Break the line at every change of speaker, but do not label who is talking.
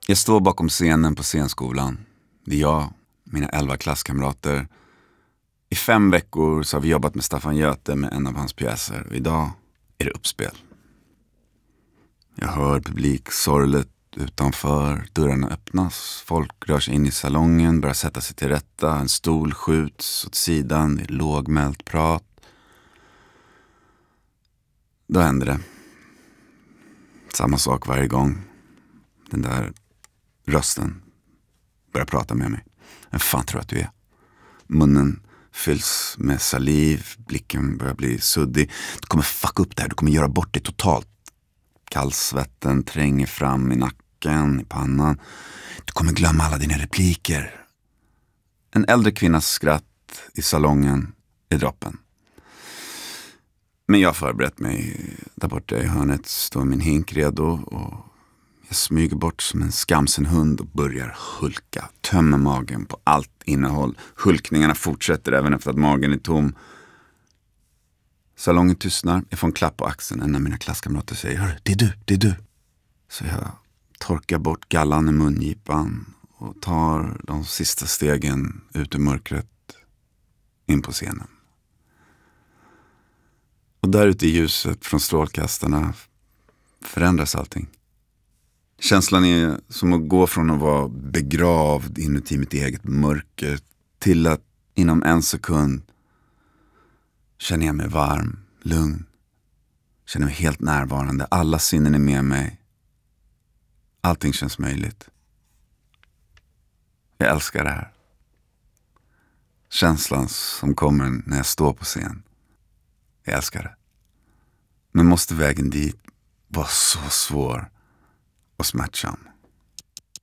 Jag står bakom scenen på scenskolan. Det är jag, mina 11 klasskamrater. I 5 veckor så har vi jobbat med Staffan Göte med en av hans pjäser. Och idag är det uppspel. Jag hör publik sorgligt utanför. Dörrarna öppnas. Folk rör sig in i salongen, börjar sätta sig till rätta. En stol skjuts åt sidan. Det är lågmält prat. Då händer det. Samma sak varje gång. Den där rösten börjar prata med mig. Vem fan tror att du är? Munnen fylls med saliv. Blicken börjar bli suddig. Du kommer fucka upp det här. Du kommer göra bort det totalt. Kallsvetten tränger fram i nacken, i pannan. Du kommer glömma alla dina repliker. En äldre kvinnas skratt i salongen är droppen. Men jag har förberett mig. Där borta i hörnet står min hink redo och jag smyger bort som en skamsen hund och börjar hulka. Tömmer magen på allt innehåll. Hulkningarna fortsätter även efter att magen är tom. Salongen tystnar. Jag får en klapp på axeln. En av mina klasskamrater säger: "Hör, det är du. Så jag torkar bort gallan i mungipan och tar de sista stegen ut ur mörkret in på scenen. Och där ute i ljuset från strålkastarna förändras allting. Känslan är som att gå från att vara begravd inuti mitt eget mörker till att inom en sekund känner jag mig varm, lugn. Känner mig helt närvarande. Alla sinnen är med mig. Allting känns möjligt. Jag älskar det här. Känslan som kommer när jag står på scen. Jag älskar det. Men måste vägen dit vara så svår och smärtsam?